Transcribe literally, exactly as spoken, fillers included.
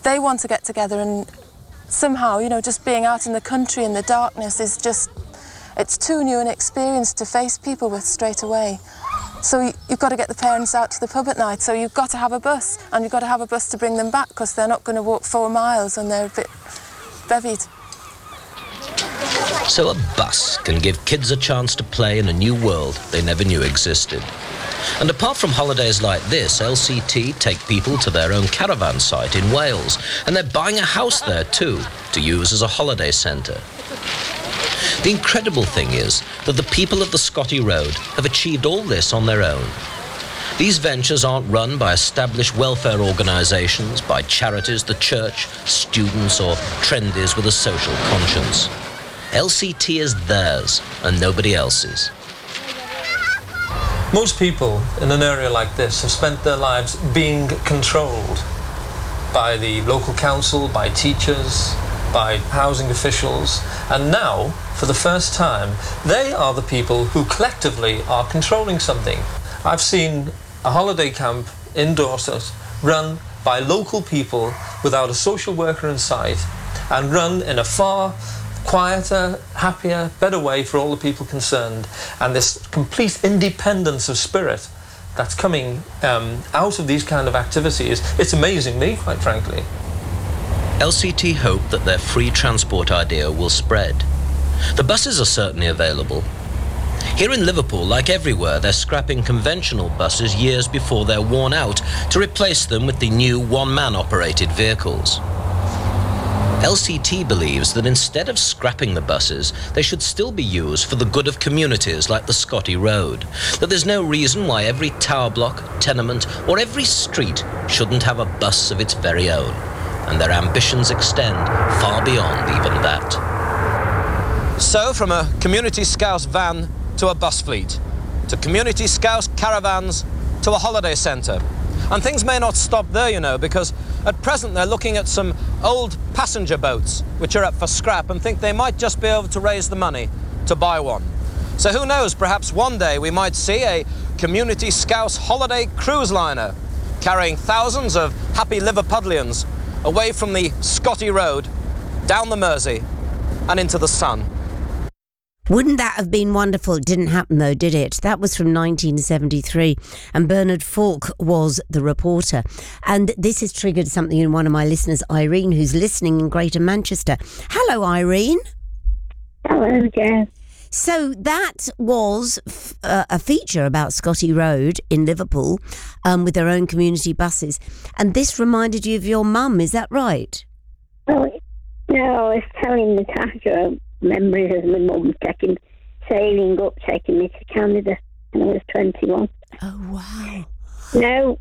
they want to get together, and somehow, you know, just being out in the country in the darkness is just, it's too new an experience to face people with straight away. So you, you've got to get the parents out to the pub at night, so you've got to have a bus, and you've got to have a bus to bring them back, because they're not going to walk four miles and they're a bit bevied. So a bus can give kids a chance to play in a new world they never knew existed. And apart from holidays like this, L C T take people to their own caravan site in Wales, and they're buying a house there too, to use as a holiday centre. The incredible thing is that the people of the Scotty Road have achieved all this on their own. These ventures aren't run by established welfare organisations, by charities, the church, students or trendies with a social conscience. L C T is theirs and nobody else's. Most people in an area like this have spent their lives being controlled by the local council, by teachers, by housing officials, and now, for the first time, they are the people who collectively are controlling something. I've seen a holiday camp in Dorset run by local people without a social worker in sight, and run in a far quieter, happier, better way for all the people concerned. And this complete independence of spirit that's coming um, out of these kind of activities, it's amazing me, quite frankly. L C T hope that their free transport idea will spread. The buses are certainly available. Here in Liverpool, like everywhere, they're scrapping conventional buses years before they're worn out to replace them with the new one-man operated vehicles. L C T believes that instead of scrapping the buses, they should still be used for the good of communities like the Scotty Road, that there's no reason why every tower block, tenement or every street shouldn't have a bus of its very own, and their ambitions extend far beyond even that. So from a community scouse van to a bus fleet, to community scouse caravans to a holiday centre. And things may not stop there, you know, because at present they're looking at some old passenger boats which are up for scrap and think they might just be able to raise the money to buy one. So who knows, perhaps one day we might see a community scouse holiday cruise liner carrying thousands of happy Liverpudlians away from the Scotty Road, down the Mersey and into the sun. Wouldn't that have been wonderful? It didn't happen though, did it? That was from nineteen seventy-three, and Bernard Falk was the reporter. And this has triggered something in one of my listeners, Irene, who's listening in Greater Manchester. Hello, Irene. Hello, Jeff. So that was f- uh, a feature about Scotty Road in Liverpool um, with their own community buses. And this reminded you of your mum, is that right? Oh, no, I was telling Natasha memories of my mum taking, sailing up, taking me to Canada when I was twenty-one. Oh, wow. No,